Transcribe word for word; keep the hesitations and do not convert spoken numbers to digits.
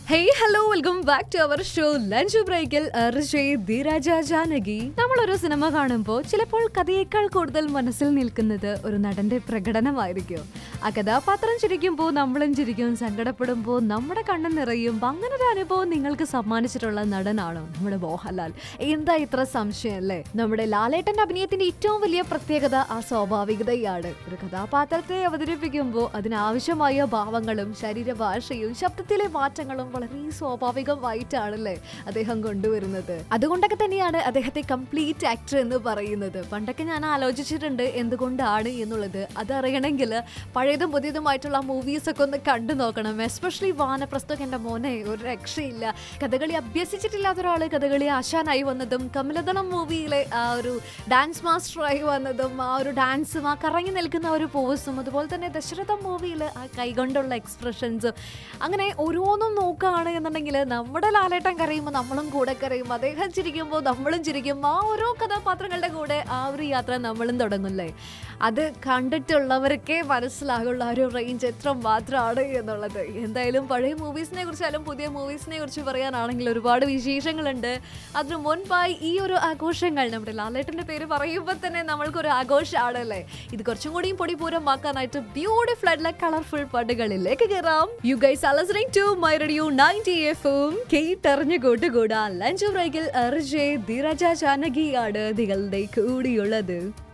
Hey hello welcome back to our show lunch ബ്രേക്കിൽ ധീരജ ജാനകി. നമ്മളൊരു cinema കാണുമ്പോൾ ചിലപ്പോൾ കഥയേക്കാൾ കൂടുതൽ മനസ്സിൽ നിൽക്കുന്നത് ഒരു നടന്റെ പ്രകടനമായിരിക്കും. ആ കഥാപാത്രം ചിരിക്കുമ്പോൾ നമ്മളും ചിരിക്കും, സങ്കടപ്പെടുമ്പോൾ നമ്മുടെ കണ്ണ് നിറയും. അങ്ങനെ ഒരു അനുഭവം നിങ്ങൾക്ക് സമ്മാനിച്ചിട്ടുള്ള നടനാണോ നമ്മുടെ മോഹൻലാൽ? എന്താ ഇത്ര സംശയം അല്ലേ? നമ്മുടെ ലാലേട്ടന്റെ അഭിനയത്തിന്റെ ഏറ്റവും വലിയ പ്രത്യേകത ആ സ്വാഭാവികതയാണ്. ഒരു കഥാപാത്രത്തെ അവതരിപ്പിക്കുമ്പോൾ അതിനാവശ്യമായ ഭാവങ്ങളും ശരീരഭാഷയും ശബ്ദത്തിലെ മാറ്റങ്ങളും വളരെ സ്വാഭാവികമായിട്ടാണല്ലേ അദ്ദേഹം കൊണ്ടുവരുന്നത്. അതുകൊണ്ടൊക്കെ തന്നെയാണ് അദ്ദേഹത്തെ കംപ്ലീറ്റ് ആക്ടർ എന്ന് പറയുന്നത്. പണ്ടൊക്കെ ഞാൻ ആലോചിച്ചിട്ടുണ്ട് എന്തുകൊണ്ടാണ് എന്നുള്ളത്. അതറിയണമെങ്കിൽ പഴയതും പുതിയതുമായിട്ടുള്ള മൂവീസ് ഒക്കെ ഒന്ന് കണ്ടു നോക്കണം. എസ്പെഷ്യലി വാനപ്രസ്ഥം. എൻ്റെ മോനെ ഒരു രക്ഷയില്ല. കഥകളി അഭ്യസിച്ചിട്ടില്ലാത്ത ഒരാൾ കഥകളി ആശാനായി വന്നതും, കമലദളം മൂവിയിലെ ആ ഒരു ഡാൻസ് മാസ്റ്ററായി വന്നതും, ആ ഒരു ഡാൻസും ആ കറങ്ങി നിൽക്കുന്ന ഒരു പോസും, അതുപോലെ തന്നെ ദശരഥം മൂവിയിൽ ആ കൈകൊണ്ടുള്ള എക്സ്പ്രഷൻസും, അങ്ങനെ ഓരോന്നും നോക്കുകയാണ് എന്നുണ്ടെങ്കിൽ നമ്മുടെ ലാലേട്ടൻ കരയുമ്പോൾ നമ്മളും കൂടെ കരയും, അദ്ദേഹം ചിരിക്കുമ്പോൾ നമ്മളും ചിരിക്കും. ആ ഓരോ കഥാപാത്രങ്ങളുടെ കൂടെ ആ ഒരു യാത്ര നമ്മളും തുടങ്ങുമല്ലേ. അത് കണ്ടിട്ടുള്ളവർക്കേ മനസ്സിലാകുള്ള ഒരു റേഞ്ച് എത്ര മാത്രമാണ് എന്നുള്ളത്. എന്തായാലും പഴയ മൂവീസിനെ കുറിച്ചാലും പുതിയ മൂവീസിനെ കുറിച്ച് പറയാനാണെങ്കിൽ ഒരുപാട് വിശേഷങ്ങളുണ്ട്. അതിനു മുൻപായി ഈ ഒരു ആഘോഷങ്ങൾ, നമ്മുടെ ലാലേട്ടൻ്റെ പേര് പറയുമ്പോൾ തന്നെ നമ്മൾക്കൊരു ആഘോഷമാണല്ലേ. ഇത് കുറച്ചും കൂടിയും പൊടിപൂരമാക്കാനായിട്ട് ബ്യൂട്ടിഫുൾ ആയിട്ടുള്ള കളർഫുൾ പാട്ടുകളിലേക്ക് കയറാം. You guys are listening to my radio ninety F M. കേട്ടറിഞ്ഞു കൂട്ടുകൂടാ lunch ബ്രേക്കിൽ ധീരജ ജാനകിയാണ് നിങ്ങളുടെ കൂടിയുള്ളത്.